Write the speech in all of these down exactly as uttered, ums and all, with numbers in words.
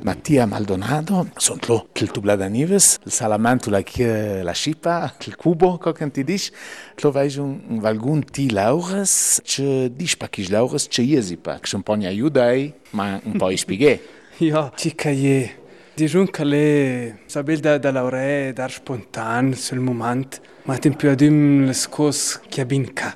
Mattia Maldonado, sono lo il Tublada Nives, il Salamantula che la Scipa, il Cubo, come ti dici, lo vedo un valgun ti laures, che dici pa chi laures, che iesi pa, che un po' ne aiutai, ma un po' ispighe. Ja, cica je. Dijun che le sabel da, da lauree dar spontan sul moment, ma tem più adum le scos che abinca.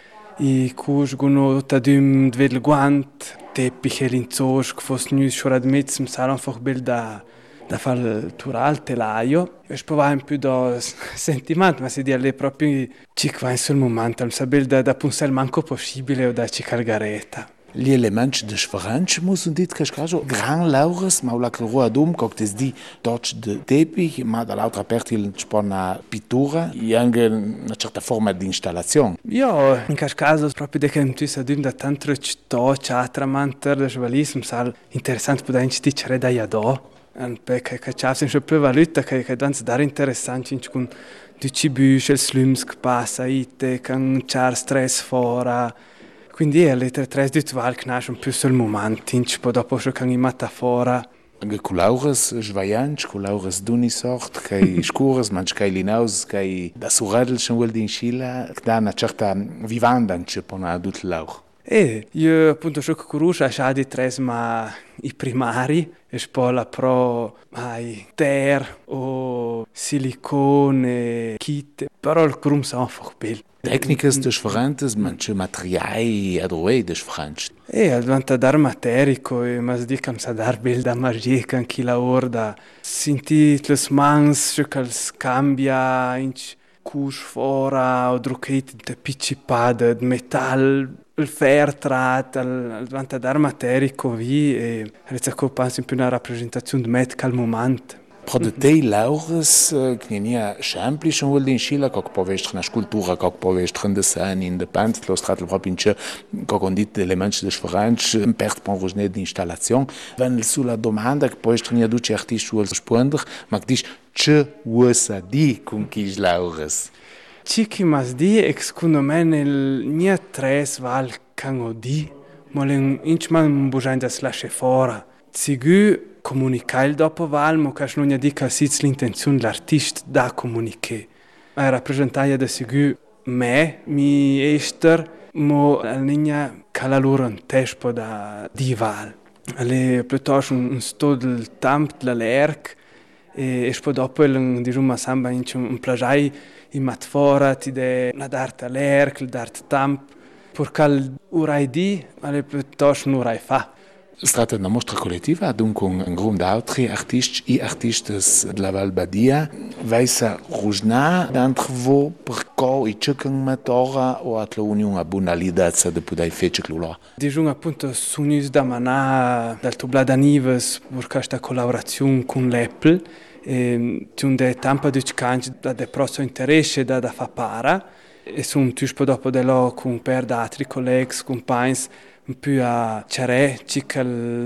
I cus guno tadum dvel guant, teppich el inzos, che fos nus schurad metz, msal einfach bel da da fal tural telaio. E spova un più da sentiment, ma si dia le proprio cic va sul moment, am sabel da da punsel manco possibile o da cicalgareta. Gli elementi de sferanci musun dit che scaso gran laures, ma la cloro adum, co che di touch de teppich, ma dall'altra parte il spona pittura, e anche una certa forma di installazione. Ja, in cas caso proprio de che tu sa dum da tanto città, chatra manter de svalism sal interessant può da insticere da jado. Un pe che che c'ha sempre più valuta che che danza dare interessante in con di cibus, il slums che passa ite, con char stress fora. Quindi è le tre tre di tval knash un più sul momento, in po dopo che kan i metafora. Anche con laures svaianci, con laures d'uni sort, che scures, manch che linaus, che da suradel schon vuol di in scila, che da una certa vivanda anche per una adult laur. E io appunto so che conosco a shadi tres ma i primari e poi la pro ai ter o silicone kit, però il crum sa einfach bel. Tecnicas differentes, manche materiali adroei differenti. E advanta dar materico e mas dicam sa dar bel da magie can chi lavora da sinti les mans che cal scambia inch cus fora o druchet de piccipad de metal il fertrat al advanta dar materico vi e reza co penso in più una rappresentazione de met cal moment. Produtei laures, che nia schampli schon vuol di in scila, co po vestre na scultura, co po vestre in design, in de pant, lo strat proprio in ce, co condit elementi differenti, un pert pon rosne di installazione. Wenn sulla domanda che poi stria duce artisti vuol sponder, ma dici ce usa di con chi laures. Cichi mas di ex secondo me nel nia tres val can di, ma len inchman bujan das lasce fora. Sigu comunicare dopo val, ma che non dica si l'intenzione dell'artista da comunicare. La rappresentaglia da sigu me, mi ester, ma la linea che la loro un tespo da di val. Le piuttosto un sto del tempo dell'erc e poi dopo il diciamo samba in un plagiai in mat fora ti de la d'arte all'erc, d'arte temp, perché urai di, ma piuttosto non urai fa. Si tratta di una mostra collettiva, dunque un gruppo di altri artisti e artiste della Val Badia. Veisa rujna d'entre voi perché i cercano metora o a l'unione a bunalità di poter fare quello. Diciamo appunto sono da manà dal Tublada Nives per questa collaborazione con l'Apple e c'è un de tampa di canci da de prosso interesse da da fa para e sono tutti dopo de lo con per da altri colleghi, compagni, un più a cerè, cical